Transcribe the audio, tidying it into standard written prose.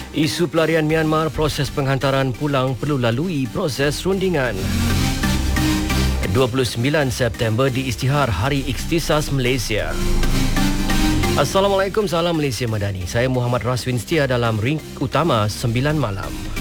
Isu pelarian Myanmar, proses penghantaran pulang perlu lalui proses rundingan. 29 September diisytihar Hari Ikhtisas Malaysia. Assalamualaikum, salam Malaysia Madani. Saya Muhammad Raswin setia dalam ring utama 9 malam.